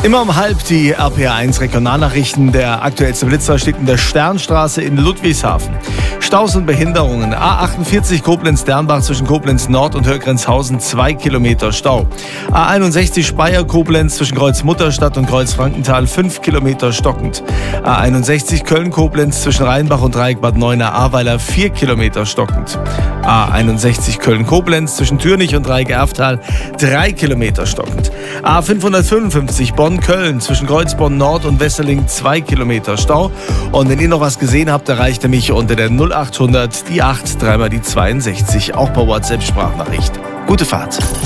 Immer um halb die RPA1 Regionalnachrichten. Der aktuellste Blitzer steht in der Sternstraße in Ludwigshafen. Staus und Behinderungen. A48 Koblenz-Dernbach zwischen Koblenz Nord und Hörgrenzhausen 2 Kilometer Stau. A61 Speyer-Koblenz zwischen Kreuz-Mutterstadt und Kreuz-Frankenthal 5 Kilometer stockend. A61 Köln-Koblenz zwischen Rheinbach und Dreieck Bad Neuenahr-Ahrweiler 4 Kilometer stockend. A61 Köln-Koblenz zwischen Türnich und Dreieck Erftal 3 Kilometer stockend. A555 Bonn-Köln zwischen Kreuzborn Nord und Wesseling 2 Kilometer Stau. Und wenn ihr noch was gesehen habt, erreicht ihr mich unter der 0800 die 8 dreimal die 62, auch per WhatsApp Sprachnachricht. Gute Fahrt.